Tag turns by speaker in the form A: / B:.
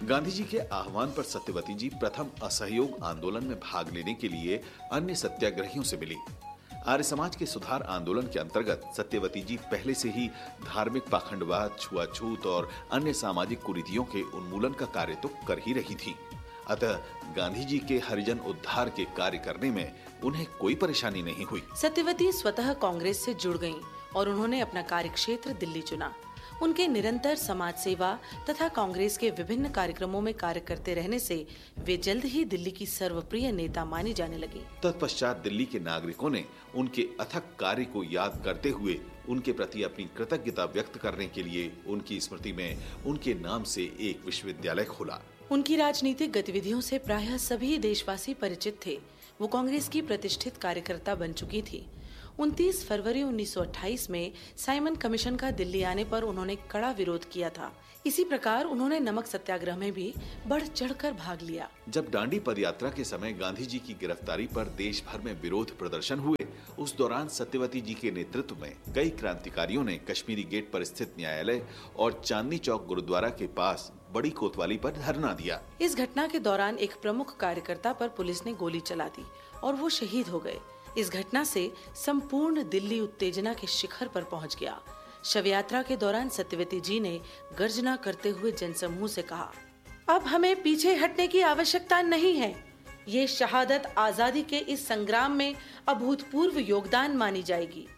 A: गांधी जी के आह्वान पर सत्यवती जी प्रथम असहयोग आंदोलन में भाग लेने के लिए अन्य सत्याग्रहियों से मिली। आर्य समाज के सुधार आंदोलन के अंतर्गत सत्यवती जी पहले से ही धार्मिक पाखंडवाद, छुआछूत और अन्य सामाजिक कुरीतियों के उन्मूलन का कार्य तो कर ही रही थी। अतः गांधी जी के हरिजन उद्धार के कार्य करने में उन्हें कोई परेशानी नहीं हुई।
B: सत्यवती स्वतः कांग्रेस से जुड़ गईं और उन्होंने अपना कार्यक्षेत्र दिल्ली चुना। उनके निरंतर समाज सेवा तथा कांग्रेस के विभिन्न कार्यक्रमों में कार्य करते रहने से वे जल्द ही दिल्ली की सर्वप्रिय नेता मानी जाने लगी।
A: तत्पश्चात दिल्ली के नागरिकों ने उनके अथक कार्य को याद करते हुए उनके प्रति अपनी कृतज्ञता व्यक्त करने के लिए उनकी स्मृति में उनके नाम से एक विश्वविद्यालय खोला।
B: उनकी राजनीतिक गतिविधियों से प्रायः सभी देशवासी परिचित थे। वो कांग्रेस की प्रतिष्ठित कार्यकर्ता बन चुकी थी। 29 फरवरी 1928 में साइमन कमीशन का दिल्ली आने पर उन्होंने कड़ा विरोध किया था। इसी प्रकार उन्होंने नमक सत्याग्रह में भी बढ़ चढ़कर भाग लिया।
A: जब दांडी पदयात्रा के समय गांधी जी की गिरफ्तारी पर देश भर में विरोध प्रदर्शन हुए, उस दौरान सत्यवती जी के नेतृत्व में कई क्रांतिकारियों ने कश्मीरी गेट पर स्थित न्यायालय और चांदनी चौक गुरुद्वारा के पास बड़ी कोतवाली पर धरना दिया।
B: इस घटना के दौरान एक प्रमुख कार्यकर्ता पर पुलिस ने गोली चला दी और वो शहीद हो गए। इस घटना से संपूर्ण दिल्ली उत्तेजना के शिखर पर पहुंच गया। शव यात्रा के दौरान सत्यवती जी ने गर्जना करते हुए जनसमूह से कहा, अब हमें पीछे हटने की आवश्यकता नहीं है। ये शहादत आजादी के इस संग्राम में अभूतपूर्व योगदान मानी जाएगी।